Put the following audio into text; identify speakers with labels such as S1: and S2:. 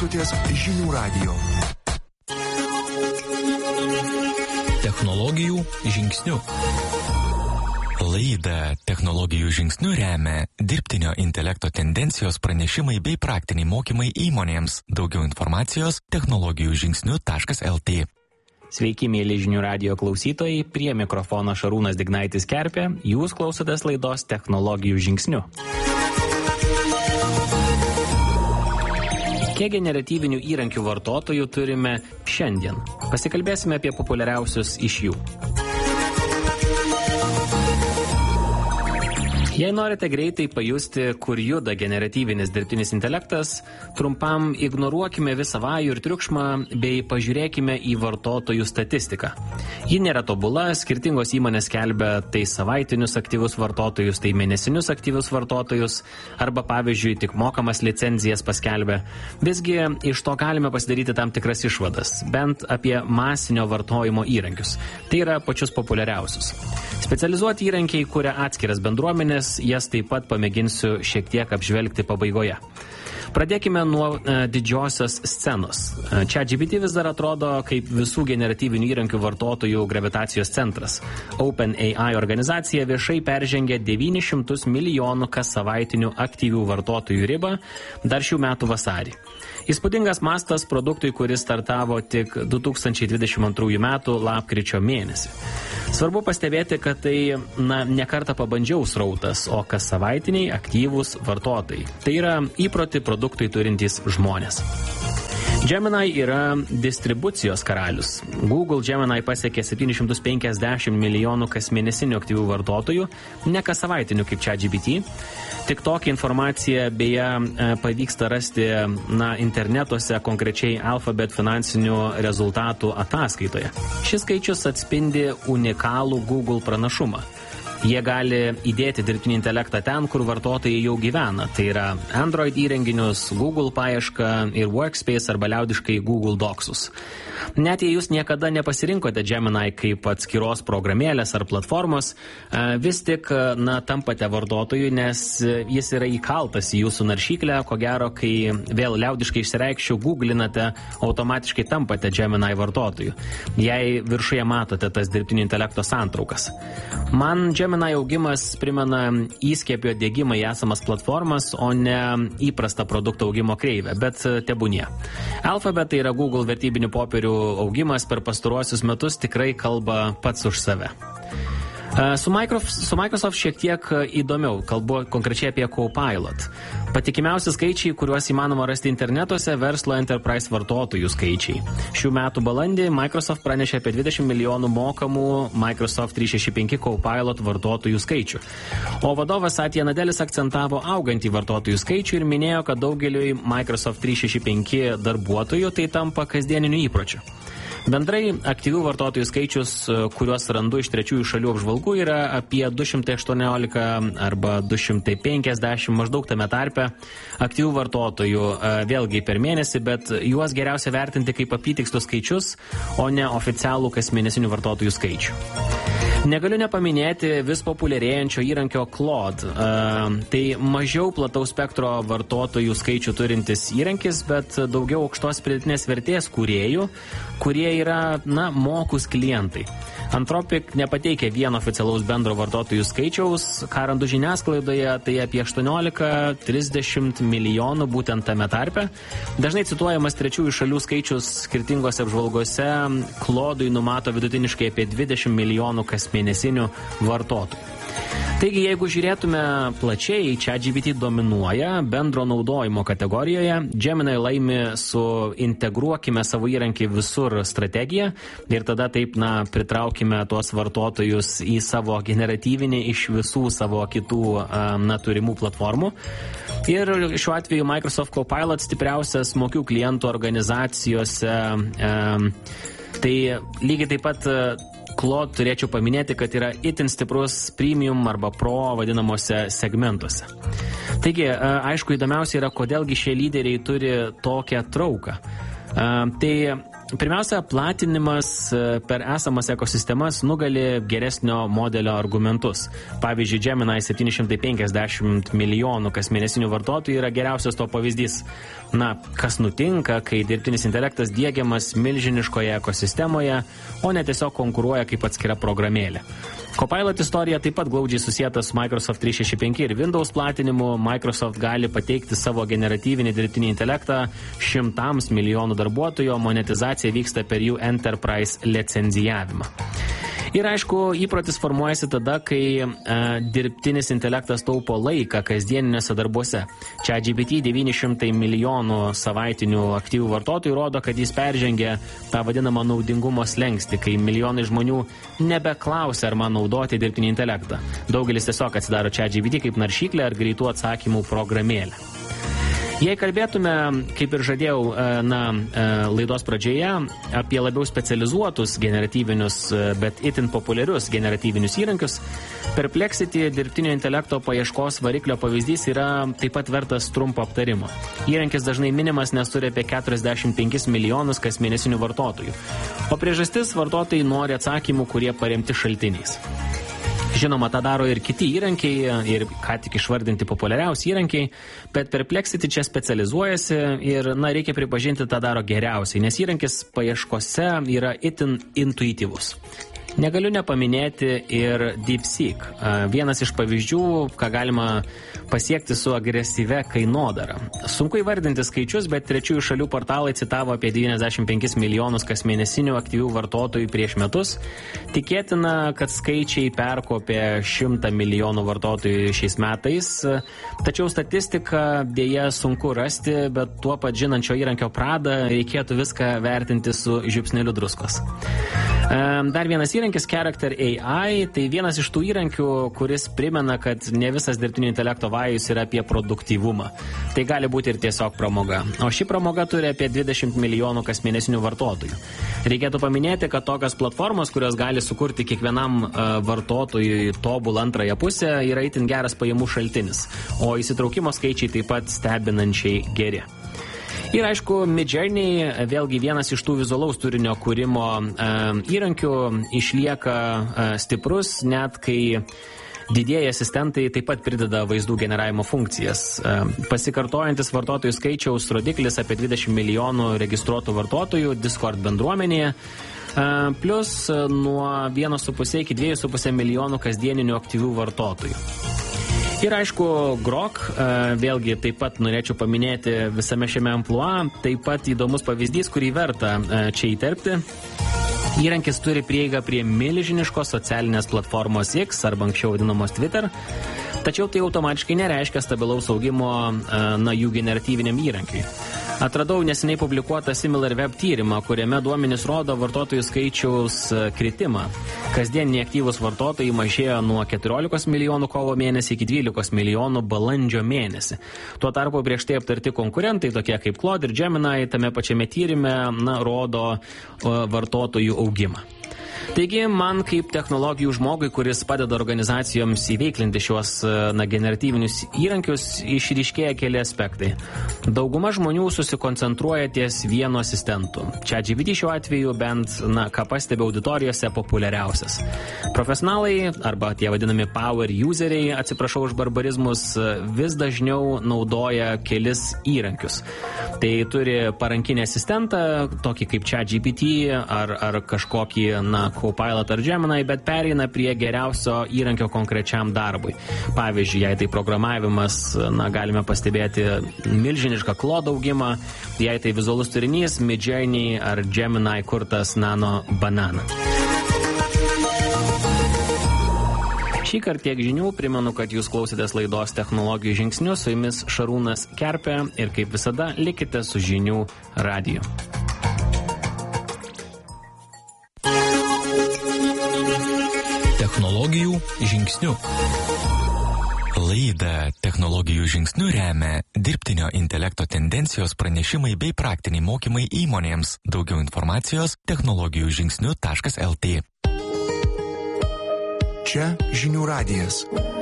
S1: klausotės Žinių radijo.
S2: Technologijų žingsnių. Laidą Technologijų žingsnių remia dirbtinio intelekto tendencijos pranešimai bei praktiniai mokymai įmonėms. Daugiau informacijos technologijų-žingsnių.lt.
S3: Sveiki, mėly Žinių radijo klausytojai, prie mikrofono Šarūnas Dignaitis Kerpė, jūs klausotės laidos Technologijų žingsnių. Kiek generatyvinių įrankių vartotojų turime šiandien? Pasikalbėsime apie populiariausius iš jų. Jei norite greitai pajusti, kur juda generatyvinis dirbtinis intelektas, trumpam ignoruokime visą vajų ir triukšmą bei pažiūrėkime į vartotojų statistiką. Ji nėra tobula, skirtingos įmonės skelbia tai savaitinius aktyvus vartotojus, tai mėnesinius aktyvus vartotojus, arba pavyzdžiui tik mokamas licenzijas paskelbia. Visgi iš to galime pasidaryti tam tikras išvadas, bent apie masinio vartojimo įrankius. Tai yra pačius populiariausius. Specializuoti įrankiai kuria atskiras bendruomenės, jas taip pat pamėginsiu šiek tiek apžvelgti pabaigoje. Pradėkime nuo didžiosios scenos. ChatGPT vis dar atrodo kaip visų generatyvinių įrankių vartotojų gravitacijos centras. OpenAI organizacija viešai peržengė 900 milijonų kas savaitinių aktyvių vartotojų ribą dar šių metų vasarį. Įspūdingas mastas produktui, kuris startavo tik 2022 metų lapkričio mėnesį. Svarbu pastebėti, kad tai ne kartą pabandžiau srautas, o kas savaitiniai aktyvūs vartotojai. Tai yra įprotį produktui turintys žmonės. Gemini yra distribucijos karalius. Google Gemini pasiekė 750 milijonų kasmėnesinių aktyvių vartotojų, ne kas savaitinių kaip ChatGPT. Tik tokią informaciją beje pavyksta rasti internetuose, konkrečiai Alphabet finansinių rezultatų ataskaitoje. Šis skaičius atspindi unikalų Google pranašumą. Jie gali įdėti dirbtinį intelektą ten, kur vartotojai jau gyvena. Tai yra Android įrenginius, Google paiešką ir Workspace arba liaudiškai Google Docsus. Net jei jūs niekada nepasirinkote Gemini kaip atskiros programėlės ar platformos, vis tik tampate vartotojų, nes jis yra įkaltas į jūsų naršyklę. Ko gero, kai vėl liaudiškai išsireikščiau, googlinate, automatiškai tampate Gemini vartotojų. Jei viršuje matote tas dirbtinio intelekto santraukas. Man Gemini augimas primena įskiepio dėgymą į esamas platformas, o ne įprastą produkto augimo kreivę, bet tebūnie. Alphabet, tai yra Google vertybinių popierių augimas per pastaruosius metus, tikrai kalba pats už save. Su Microsoft šiek tiek įdomiau, kalbu konkrečiai apie Copilot. Patikimiausi skaičiai, kuriuos įmanoma rasti internetuose, verslo enterprise vartotojų skaičiai. Šių metų balandį Microsoft pranešė apie 20 milijonų mokamų Microsoft 365 Copilot vartotojų skaičių. O vadovas Satya Nadelis akcentavo augantį vartotojų skaičių ir minėjo, kad daugeliui Microsoft 365 darbuotojų tai tampa kasdieniniu įpročiu. Bendrai aktyvių vartotojų skaičius, kuriuos randu iš trečiųjų šalių apžvalgų, yra apie 218 arba 250 maždaug tame tarpe aktyvių vartotojų vėlgi per mėnesį, bet juos geriausia vertinti kaip apytikslius skaičius, o ne oficialų kasmėnesinių vartotojų skaičių. Negaliu nepaminėti vis populiarėjančio įrankio Claude. Tai mažiau plataus spektro vartotojų skaičių turintis įrankis, bet daugiau aukštos pridėtinės vertės kūrėjų, kurie yra, mokūs klientai. Anthropic nepateikia vieno oficialaus bendro vartotojų skaičiaus, ką randu žiniasklaidoje, tai apie 18-30 milijonų būtent tame tarpe. Dažnai cituojamas trečiųjų šalių skaičius skirtingose apžvalgose, Claude'ui numato vidutiniškai apie 20 milijonų kasmėnesinių vartotojų. Taigi, jeigu žiūrėtume plačiai, ChatGPT dominuoja bendro naudojimo kategorijoje, Gemini laimi su integruokime savo įrankį visur strategiją ir tada taip, pritraukime tuos vartotojus į savo generatyvinį iš visų savo kitų turimų platformų. Ir šiuo atveju Microsoft Copilot stipriausias mokių klientų organizacijose. Tai lygiai taip pat Claude turėčiau paminėti, kad yra itin stiprus premium arba pro vadinamuose segmentuose. Taigi, aišku, įdomiausia yra, kodėlgi šie lyderiai turi tokią trauką. Tai Pirmiausia, platinimas per esamas ekosistemas nugali geresnio modelio argumentus. Pavyzdžiui, Gemini 750 milijonų kasmėnesinių vartotojų yra geriausias to pavyzdys. Kas nutinka, kai dirbtinis intelektas diegiamas milžiniškoje ekosistemoje, o ne tiesiog konkuruoja kaip atskira programėlė. Copilot istorija taip pat glaudžiai susieta su Microsoft 365 ir Windows platinimu. Microsoft gali pateikti savo generatyvinį dirbtinį intelektą 100 milijonų darbuotojų, o monetizacija vyksta per jų Enterprise licenzijavimą. Ir aišku, įprotis formuojasi tada, kai dirbtinis intelektas taupo laiką kasdieniniuose darbuose. ChatGPT 900 milijonų savaitinių aktyvių vartotojų rodo, kad jis peržengia tą vadinamą naudingumo slenkstį, kai milijonai žmonių nebeklausia, ar man naudoti dirbtinį intelektą. Daugelis tiesiog atsidaro ChatGPT kaip naršyklę ar greitų atsakymų programėlę. Jei kalbėtume, kaip ir žadėjau, laidos pradžioje, apie labiau specializuotus generatyvinius, bet itin populiarius generatyvinius įrankius, Perplexity dirbtinio intelekto paieškos variklio pavyzdys yra taip pat vertas trumpo aptarimo. Įrankis dažnai minimas, nes turi apie 45 milijonus kasmėnesinių vartotojų. O priežastis, vartotojai nori atsakymų, kurie paremti šaltiniais. Žinoma, tą daro ir kiti įrankiai, ir ką tik išvardinti populiariausi įrankiai, bet Perplexity čia specializuojasi ir, reikia pripažinti, tą daro geriausiai, nes įrankis paieškose yra itin intuityvus. Negaliu nepaminėti ir DeepSeek. Vienas iš pavyzdžių, ką galima pasiekti su agresyvia kainodara. Sunku įvardinti skaičius, bet trečiųjų šalių portalai citavo apie 95 milijonus kasmėnesinių aktyvių vartotojų prieš metus. Tikėtina, kad skaičiai perkopė 100 milijonų vartotojų šiais metais. Tačiau statistiką dėja sunku rasti, bet tuo pat žinančio įrankio pradą reikėtų viską vertinti su žiupsneliu druskos. Dar vienas įrankis, Character AI, tai vienas iš tų įrankių, kuris primena, kad ne visas dirbtinio intelekto vajus yra apie produktyvumą. Tai gali būti ir tiesiog pramoga. O ši pramoga turi apie 20 milijonų kasmėnesinių vartotojų. Reikėtų paminėti, kad tokios platformos, kurios gali sukurti kiekvienam vartotojui tobulą antrąją pusę, yra itin geras pajamų šaltinis, o įsitraukimo skaičiai taip pat stebinančiai geri. Ir aišku, Midjourney, vėlgi vienas iš tų vizualaus turinio kūrimo įrankių, išlieka stiprus, net kai didieji asistentai taip pat prideda vaizdų generavimo funkcijas. Pasikartojantis vartotojų skaičiaus rodiklis apie 20 milijonų registruotų vartotojų Discord bendruomenėje, plus nuo 1,5 iki 2,5 milijonų kasdieninių aktyvių vartotojų. Ir aišku, Grok, vėlgi taip pat norėčiau paminėti visame šiame amplua, taip pat įdomus pavyzdys, kurį verta čia įterpti. Įrankis turi prieigą prie milžiniškos socialinės platformos X, arba anksčiau vadinamos Twitter, tačiau tai automatiškai nereiškia stabilaus augimo jų generatyviniam įrankiui. Atradau neseniai publikuotą SimilarWeb tyrimą, kuriame duomenys rodo vartotojų skaičiaus kritimą. Kasdieniniai aktyvūs vartotojai mažėjo nuo 14 milijonų kovo mėnesį iki 12 milijonų balandžio mėnesį. Tuo tarpu prieš tai aptarti konkurentai, tokie kaip Claude ir Gemini, tame pačiame tyrime rodo vartotojų augimą. Taigi, man kaip technologijų žmogui, kuris padeda organizacijoms įveiklinti šiuos generatyvinius įrankius, išryškėja keli aspektai. Dauguma žmonių susikoncentruoja ties vienu asistentu. ChatGPT šiuo atveju bent, ką pastebi auditorijose, populiariausias. Profesionalai, arba tie vadinami power useriai, atsiprašau už barbarizmus, vis dažniau naudoja kelis įrankius. Tai turi parankinį asistentą, tokį kaip ChatGPT ar kažkokį, Copilot ar Gemini, bet pereina prie geriausio įrankio konkrečiam darbui. Pavyzdžiui, jei tai programavimas, galime pastebėti milžinišką Claude augimą, jei tai vizualus turinys, Midjourney ar Gemini kurtas Nano Banana. Šįkart tiek žinių, primenu, kad jūs klausėtės laidos Technologijų žingsnių, su jumis Šarūnas Kerpė ir kaip visada likite su Žinių radiju.
S2: Technologijų žingsnių. Laidą Technologijų žingsnių remia dirbtinio intelekto tendencijos pranešimai bei praktiniai mokymai įmonėms. Daugiau informacijos technologijužingsniu.lt.
S1: Čia Žinių radijas.